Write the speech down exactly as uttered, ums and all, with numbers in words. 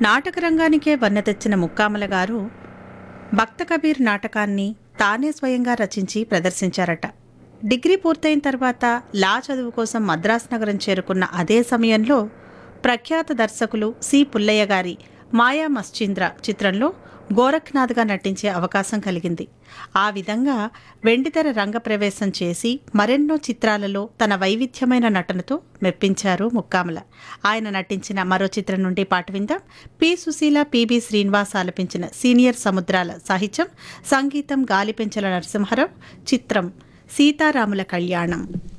నాటక రంగానికే వన్నె తెచ్చిన ముక్కామల గారు భక్త కబీర్ నాటకాన్ని తానే స్వయంగా రచించి ప్రదర్శించారట. డిగ్రీ పూర్తయిన తర్వాత లా చదువు కోసం మద్రాస్ నగరం చేరుకున్న అదే సమయంలో ప్రఖ్యాత దర్శకులు సి పుల్లయ్య గారి మాయా మశ్చీంద్ర చిత్రంలో గోరఖ్నాథ్గా నటించే అవకాశం కలిగింది. ఆ విధంగా వెండితెర రంగప్రవేశం చేసి మరెన్నో చిత్రాలలో తన వైవిధ్యమైన నటనతో మెప్పించారు ముక్కామల. ఆయన నటించిన మరో చిత్రం నుండి పాట విందాం. పి సుశీల, పిబి శ్రీనివాస్ ఆలపించిన సీనియర్ సముద్రాల సాహిత్యం, సంగీతం గాలిపెంచల నరసింహారావు. చిత్రం సీతారాముల కళ్యాణం.